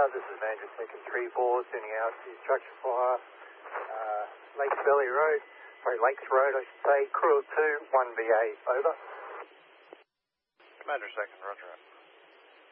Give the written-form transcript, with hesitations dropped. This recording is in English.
This is Andrew Second 3-4, sending out the structure fire. Lakes Road, I should say, crew of 2, 1BA, over. Commander Second, roger.